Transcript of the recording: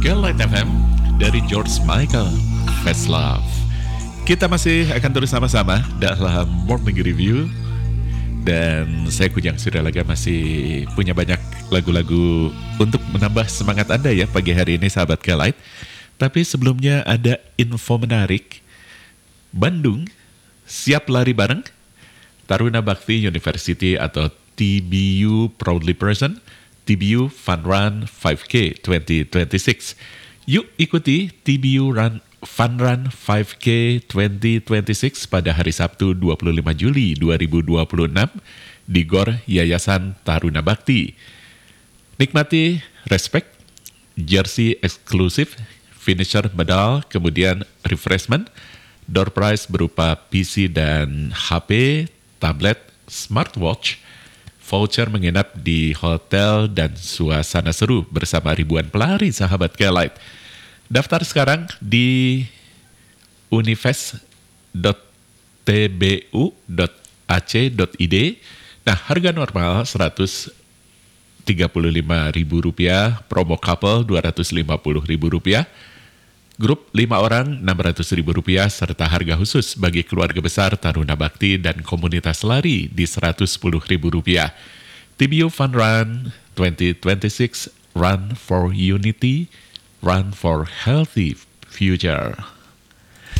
Light FM dari George Michael, First Love. Kita masih akan terus sama-sama dalam Morning Review. Dan saya Kujang Suralaga masih punya banyak lagu-lagu untuk menambah semangat Anda ya pagi hari ini sahabat Light. Tapi sebelumnya ada info menarik. Bandung siap lari bareng Taruna Bakti University atau TBU proudly present TBU Fun Run 5K 2026. Yuk ikuti TBU Fun Run 5K 2026 pada hari Sabtu 25 Juli 2026 di GOR Yayasan Taruna Bakti. Nikmati respect, jersey eksklusif, finisher medal, kemudian refreshment, door prize berupa PC dan HP, tablet, smartwatch, voucher menginap di hotel dan suasana seru bersama ribuan pelari sahabat Light. Daftar sekarang di unifes.tbu.ac.id. Nah, harga normal Rp135.000, promo couple Rp250.000, grup 5 orang Rp600.000, serta harga khusus bagi keluarga besar Taruna Bakti dan komunitas lari di Rp110.000. TBU Fun Run 2026, Run for Unity, Run for Healthy Future.